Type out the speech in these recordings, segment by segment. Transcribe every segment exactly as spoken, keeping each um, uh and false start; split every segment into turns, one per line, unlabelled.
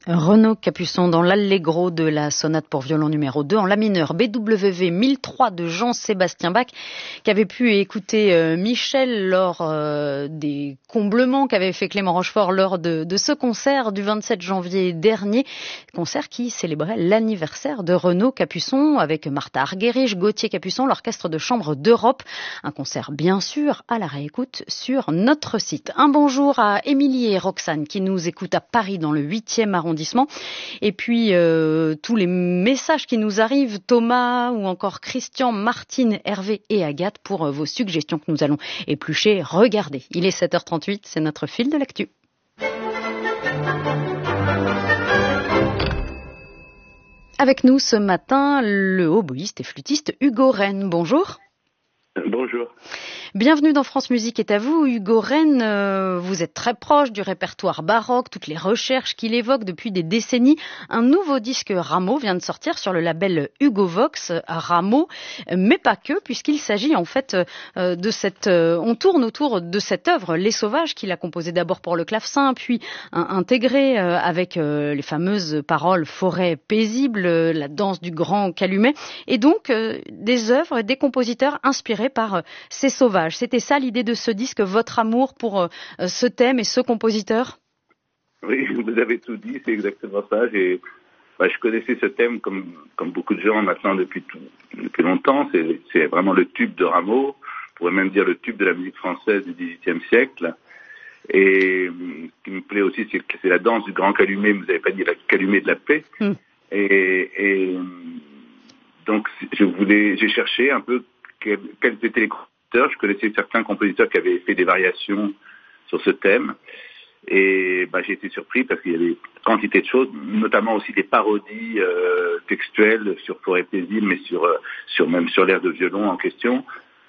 Renaud Capuçon dans l'allegro de la sonate pour violon numéro deux en la mineur B W V mille trois de Jean-Sébastien Bach, qui avait pu écouter euh, Michel lors euh, des comblements qu'avait fait Clément Rochefort lors de, de ce concert du vingt-sept janvier dernier, concert qui célébrait l'anniversaire de Renaud Capuçon avec Martha Argerich, Gauthier Capuçon, l'Orchestre de Chambre d'Europe. Un concert bien sûr à la réécoute sur notre site. Un bonjour à Émilie et Roxane qui nous écoutent à Paris dans le huitième arrondissement. Et puis euh, tous les messages qui nous arrivent, Thomas ou encore Christian, Martine, Hervé et Agathe pour euh, vos suggestions que nous allons éplucher. Regardez, il est sept heures trente-huit, c'est notre fil de l'actu. Avec nous ce matin, le oboïste et flûtiste Hugo Rennes. Bonjour.
Bonjour.
Bienvenue dans France Musique est à vous. Hugo Rennes, euh, vous êtes très proche du répertoire baroque, toutes les recherches qu'il évoque depuis des décennies. Un nouveau disque Rameau vient de sortir sur le label Hugo Vox, Rameau, mais pas que, puisqu'il s'agit en fait euh, de cette... Euh, on tourne autour de cette œuvre, Les Sauvages, qu'il a composée d'abord pour le clavecin, puis euh, intégrée euh, avec euh, les fameuses paroles Forêt paisible, euh, la danse du grand calumet, et donc euh, des œuvres et des compositeurs inspirés par euh, ces sauvages. C'était ça l'idée de ce disque, votre amour pour euh, ce thème et ce compositeur?
Oui, vous avez tout dit, c'est exactement ça. J'ai, bah, je connaissais ce thème comme, comme beaucoup de gens maintenant depuis, tout, depuis longtemps. C'est, c'est vraiment le tube de Rameau, on pourrait même dire le tube de la musique française du dix-huitième siècle. Et ce qui me plaît aussi, c'est que c'est la danse du grand calumet, vous n'avez pas dit la calumet de la paix. Mm. Et, et donc, je voulais, j'ai cherché un peu quels, quels étaient les je connaissais certains compositeurs qui avaient fait des variations sur ce thème et bah, j'ai été surpris parce qu'il y avait quantité de choses, notamment aussi des parodies euh, textuelles sur Forêt paisible, mais sur, euh, sur même sur l'air de violon en question.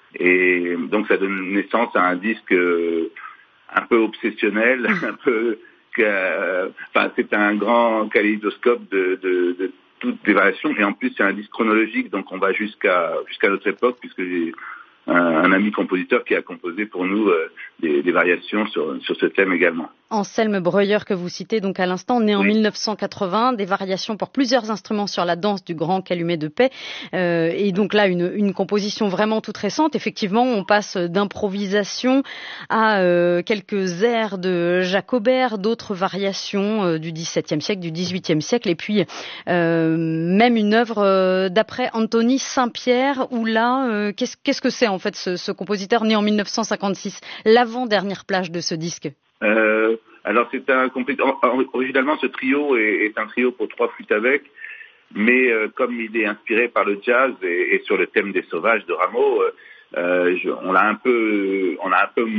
Et donc ça donne naissance à un disque euh, un peu obsessionnel, un peu, euh, enfin c'est un grand kaléidoscope de, de, de toutes les variations et en plus c'est un disque chronologique, donc on va jusqu'à jusqu'à notre époque puisque j'ai Un, un ami compositeur qui a composé pour nous euh, des, des variations sur, sur ce thème également.
Anselme Breuer que vous citez donc à l'instant, né en
oui.
mille neuf cent quatre-vingts, des variations pour plusieurs instruments sur la danse du grand calumet de paix. Euh, et donc là, une, une composition vraiment toute récente. Effectivement, on passe d'improvisation à euh, quelques airs de Jacobert, d'autres variations euh, du dix-septième siècle, du dix-huitième siècle, et puis euh, même une œuvre euh, d'après Anthony Saint-Pierre, où là, euh, qu'est-ce, qu'est-ce que c'est en fait ce, ce compositeur né en mille neuf cent cinquante-six, l'avant-dernière plage de ce disque?
Euh, alors c'est un compositeur. Originalement, ce trio est, est un trio pour trois flûtes avec, mais euh, comme il est inspiré par le jazz et, et sur le thème des sauvages de Rameau, euh, je, on l'a un peu, on a un peu,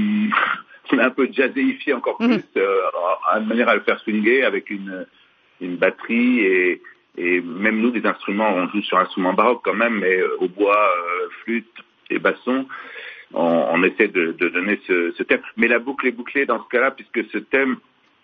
on a un peu jazzéifié encore plus, mmh. euh, de manière à le faire swinguer avec une, une batterie et, et même nous des instruments, on joue sur un instrument baroque quand même, mais au bois, euh, flûte et basson. On, on essaie de, de donner ce, ce thème. Mais la boucle est bouclée dans ce cas-là, puisque ce thème,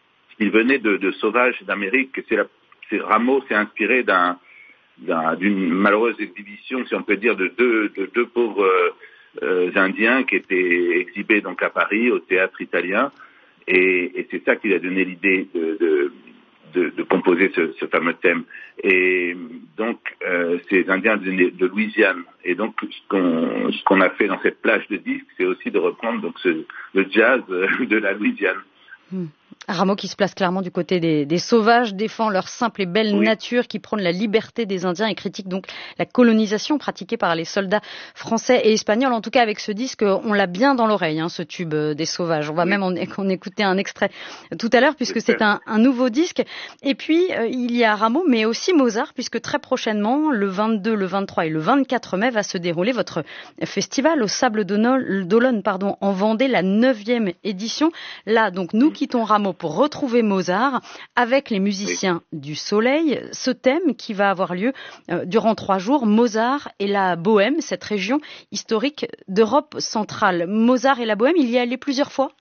il venait de, de Sauvages d'Amérique. C'est la, c'est, Rameau s'est inspiré d'un, d'un, d'une malheureuse exhibition, si on peut dire, de deux, de deux pauvres euh, Indiens qui étaient exhibés donc à Paris, au théâtre italien. Et, et c'est ça qui a donné l'idée de... de De, de composer ce, ce fameux thème. Et donc, euh, ces Indiens de, de Louisiane. Et donc, ce qu'on, ce qu'on a fait dans cette plage de disques, c'est aussi de reprendre donc ce, le jazz de la Louisiane.
Mmh. Rameau qui se place clairement du côté des, des sauvages, défend leur simple et belle oui. nature, qui prône la liberté des Indiens et critique donc la colonisation pratiquée par les soldats français et espagnols. En tout cas, avec ce disque, on l'a bien dans l'oreille, hein, ce tube des sauvages. On va oui. même en, en écouter un extrait tout à l'heure, puisque c'est un, un nouveau disque. Et puis, euh, il y a Rameau, mais aussi Mozart, puisque très prochainement, le vingt-deux, le vingt-trois et le vingt-quatre mai, va se dérouler votre festival au Sable d'Olonne, pardon, en Vendée, la neuvième édition. Là, donc, nous quittons Rameau pour retrouver Mozart avec les musiciens oui. du Soleil. Ce thème qui va avoir lieu euh, durant trois jours, Mozart et la Bohème, cette région historique d'Europe centrale. Mozart et la Bohème, il y est allé plusieurs fois?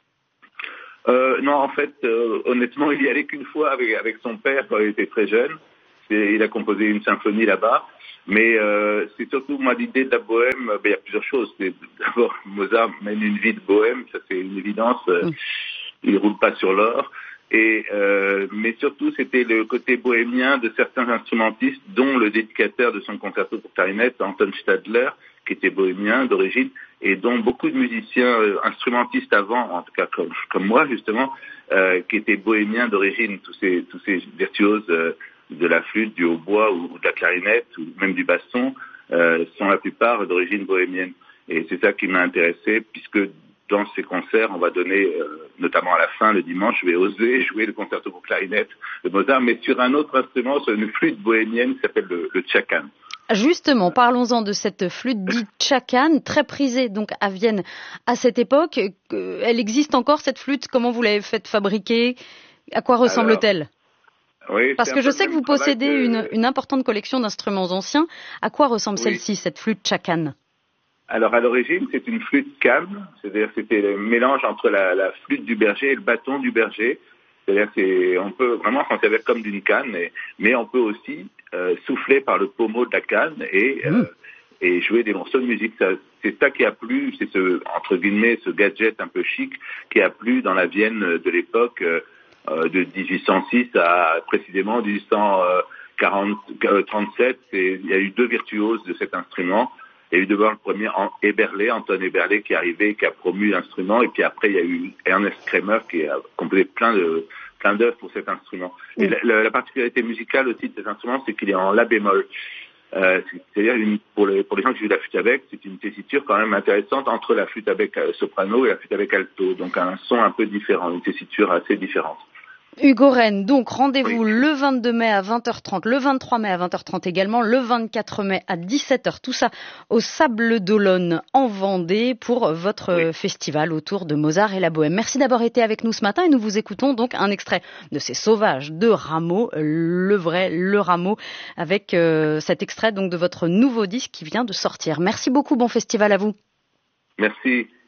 euh, Non, en fait, euh, honnêtement, il y allait qu'une fois avec, avec son père quand il était très jeune. C'est, il a composé une symphonie là-bas. Mais euh, c'est surtout, moi, l'idée de la bohème, ben, il y a plusieurs choses. C'est, d'abord, Mozart mène une vie de bohème, ça c'est une évidence. Euh, mm. Il roule pas sur l'or. Et euh, mais surtout, c'était le côté bohémien de certains instrumentistes, dont le dédicateur de son concerto pour clarinette, Anton Stadler, qui était bohémien d'origine, et dont beaucoup de musiciens euh, instrumentistes avant, en tout cas comme, comme moi justement, euh, qui étaient bohémiens d'origine, tous ces tous ces virtuoses euh, de la flûte, du hautbois ou, ou de la clarinette ou même du basson, euh, sont la plupart d'origine bohémienne. Et c'est ça qui m'a intéressé, puisque dans ces concerts, on va donner, euh, notamment à la fin, le dimanche, je vais oser jouer le concerto pour clarinette de Mozart, mais sur un autre instrument, sur une flûte bohémienne qui s'appelle le, le tchakan.
Justement, parlons-en de cette flûte dite tchakan, très prisée donc à Vienne à cette époque. Elle existe encore, cette flûte? Comment vous l'avez faite fabriquer? À quoi ressemble-t-elle?
Oui,
Parce que je sais que vous possédez que... une, une importante collection d'instruments anciens. À quoi ressemble oui. celle-ci, cette flûte tchakan?
Alors à l'origine, c'est une flûte cam, c'est-à-dire c'était le mélange entre la, la flûte du berger et le bâton du berger. C'est-à-dire qu'on peut vraiment s'en servir comme d'une canne, et, mais on peut aussi euh, souffler par le pommeau de la canne et, mmh. euh, et jouer des morceaux de musique. Ça, c'est ça qui a plu, c'est ce, entre guillemets, ce gadget un peu chic qui a plu dans la Vienne de l'époque, euh, de dix-huit cent six à précisément dix-huit cent trente-sept. Et il y a eu deux virtuoses de cet instrument. Il y a eu d'abord le premier Eberle, Anton Eberle, qui est arrivé, qui a promu l'instrument, et puis après il y a eu Ernest Kremer qui a composé plein de plein d'œuvres pour cet instrument. Et la, la, la particularité musicale aussi de cet instrument, c'est qu'il est en la bémol. Euh, c'est-à-dire une, pour les pour les gens qui jouent de la flûte à bec, c'est une tessiture quand même intéressante entre la flûte à bec soprano et la flûte à bec alto, donc un son un peu différent, une tessiture assez différente.
Hugo Rennes, donc rendez-vous oui. le vingt-deux mai à vingt heures trente, le vingt-trois mai à vingt heures trente également, le vingt-quatre mai à dix-sept heures, tout ça au Sable d'Olonne en Vendée pour votre oui. festival autour de Mozart et la Bohème. Merci d'avoir été avec nous ce matin et nous vous écoutons donc un extrait de ces Sauvages de Rameau, le vrai, le Rameau, avec euh, cet extrait donc de votre nouveau disque qui vient de sortir. Merci beaucoup, bon festival à vous.
Merci.